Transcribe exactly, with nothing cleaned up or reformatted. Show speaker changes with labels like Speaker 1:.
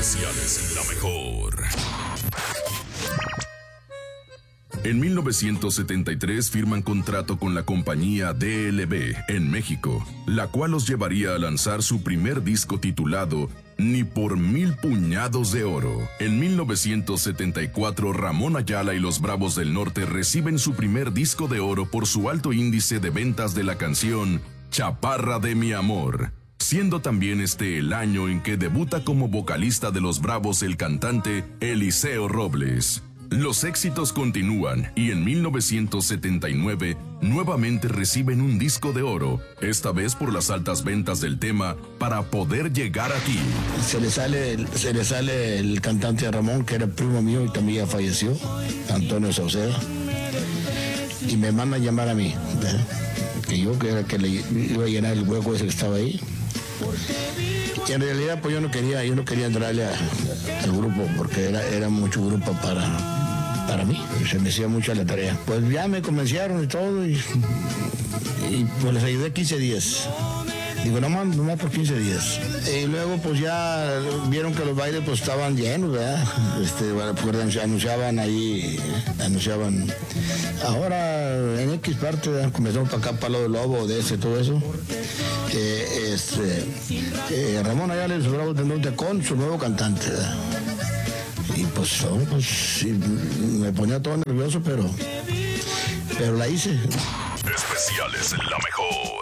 Speaker 1: Especiales en La Mejor. En mil novecientos setenta y tres firman contrato con la compañía D L B en México, la cual los llevaría a lanzar su primer disco titulado Ni por mil puñados de oro. En mil novecientos setenta y cuatro, Ramón Ayala y los Bravos del Norte reciben su primer disco de oro por su alto índice de ventas de la canción Chaparra de mi amor, siendo también este el año en que debuta como vocalista de los Bravos el cantante Eliseo Robles. Los éxitos continúan y en mil novecientos setenta y nueve nuevamente reciben un disco de oro, esta vez por las altas ventas del tema Para poder llegar a ti.
Speaker 2: Se le sale, el- se le sale el cantante Ramón, que era primo mío y también ya falleció, Antonio Sauceda, y me manda a llamar a mí, ¿verdad? Que yo que era que le iba a llenar el hueco ese que estaba ahí. Y en realidad pues yo no quería, yo no quería entrarle a- al grupo porque era, era mucho grupo para, para mí, se me hacía mucha la tarea. Pues ya me convencieron y todo y, y pues les ayudé quince días. Digo, no más, no más por quince días. Y luego pues ya vieron que los bailes pues estaban llenos, ¿verdad? Este, bueno, pues anunciaban ahí, anunciaban, ahora en X parte, ¿verdad? Comenzamos para acá, Palo de Lobo, de ese, todo eso. Eh, este, eh, Ramón Ayala y los Bravos del Norte con su nuevo cantante, ¿verdad? Y pues, oh, pues sí, me ponía todo nervioso, pero, pero la hice.
Speaker 1: Especiales en La Mejor.